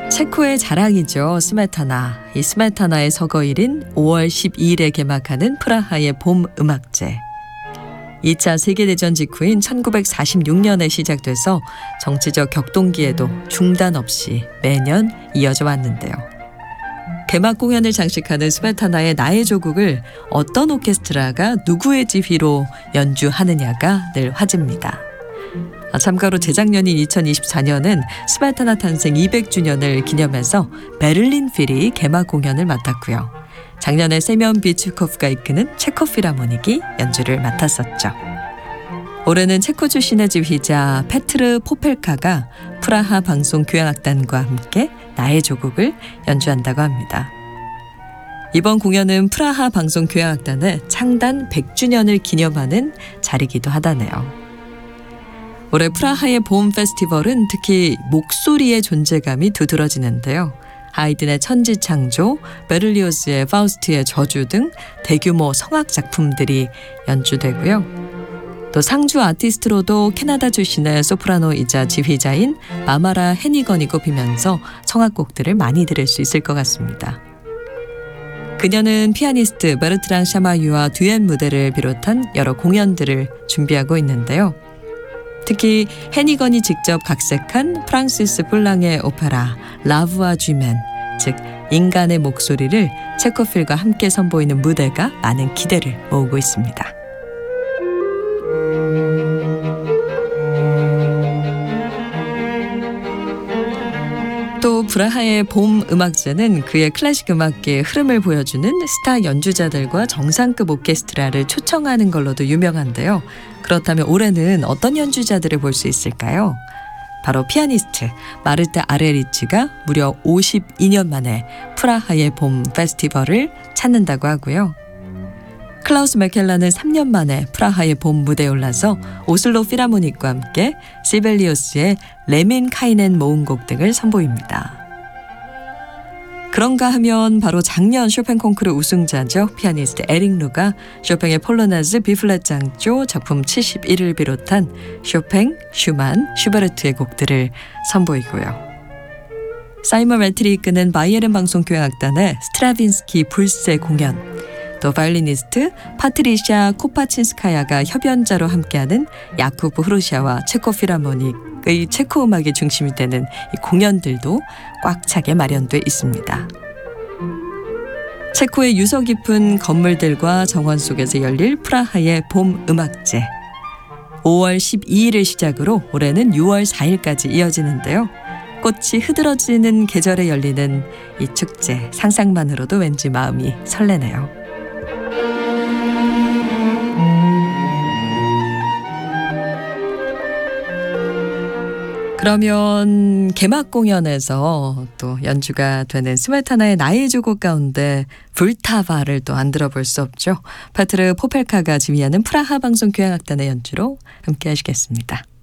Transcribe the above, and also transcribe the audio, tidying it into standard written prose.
체코의 자랑이죠. 스메타나. 이 스메타나의 서거일인 5월 12일에 개막하는 프라하의 봄 음악제. 2차 세계대전 직후인 1946년에 시작돼서 정치적 격동기에도 중단 없이 매년 이어져 왔는데요. 개막 공연을 장식하는 스메타나의 나의 조국을 어떤 오케스트라가 누구의 지휘로 연주하느냐가 늘 화제입니다. 참고로 재작년인 2024년은 스메타나 탄생 200주년을 기념해서 베를린 필이 개막 공연을 맡았고요. 작년에 세면 비츠코프가 이끄는 체코 필하모닉이 연주를 맡았었죠. 올해는 체코 출신의 지휘자 페트르 포펠카가 프라하 방송 교향악단과 함께 나의 조국을 연주한다고 합니다. 이번 공연은 프라하 방송 교향악단의 창단 100주년을 기념하는 자리이기도 하다네요. 올해 프라하의 봄 페스티벌은 특히 목소리의 존재감이 두드러지는데요. 하이든의 천지창조, 베를리오스의 파우스트의 저주 등 대규모 성악 작품들이 연주되고요. 또 상주 아티스트로도 캐나다 출신의 소프라노이자 지휘자인 마마라 헤니건이 꼽히면서 성악곡들을 많이 들을 수 있을 것 같습니다. 그녀는 피아니스트 베르트랑 샤마유와 듀엣 무대를 비롯한 여러 공연들을 준비하고 있는데요. 특히 헤니건이 직접 각색한 프랑시스 풀랑의 오페라 라브와 쥐맨, 즉 인간의 목소리를 체코필과 함께 선보이는 무대가 많은 기대를 모으고 있습니다. 또 프라하의 봄 음악제는 그의 클래식 음악계의 흐름을 보여주는 스타 연주자들과 정상급 오케스트라를 초청하는 걸로도 유명한데요. 그렇다면 올해는 어떤 연주자들을 볼 수 있을까요? 바로 피아니스트 마르타 아레리치가 무려 52년 만에 프라하의 봄 페스티벌을 찾는다고 하고요. 클라우스 메켈란은 3년 만에 프라하의 봄 무대에 올라서 오슬로 필하모닉과 함께 시벨리우스의 레민카이넨 모음곡 등을 선보입니다. 그런가 하면 바로 작년 쇼팽 콩쿠르 우승자죠. 피아니스트 에릭 루가 쇼팽의 폴로나즈 B플랫 장조 작품 71을 비롯한 쇼팽, 슈만, 슈베르트의 곡들을 선보이고요. 사이먼 레틀이 이끄는 바이에른 방송 교향악단의 스트라빈스키 불세 공연, 또 바이올리니스트 파트리샤 코파친스카야가 협연자로 함께하는 야쿠브 흐루샤와 체코 필하모닉의 체코 음악이 중심이 되는 이 공연들도 꽉 차게 마련돼 있습니다. 체코의 유서 깊은 건물들과 정원 속에서 열릴 프라하의 봄 음악제. 5월 12일을 시작으로 올해는 6월 4일까지 이어지는데요. 꽃이 흐드러지는 계절에 열리는 이 축제, 상상만으로도 왠지 마음이 설레네요. 그러면 개막 공연에서 또 연주가 되는 스메타나의 나의 조국 가운데 불타바를 또 안 들어볼 수 없죠. 페트르 포펠카가 지휘하는 프라하 방송 교향악단의 연주로 함께 하시겠습니다.